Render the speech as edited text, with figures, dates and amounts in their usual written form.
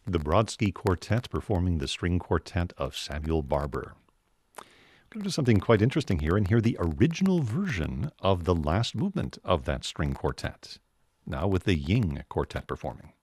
The Brodsky Quartet performing the string quartet of Samuel Barber. We're going to do something quite interesting here and hear the original version of the last movement of that string quartet, now with the Ying Quartet performing.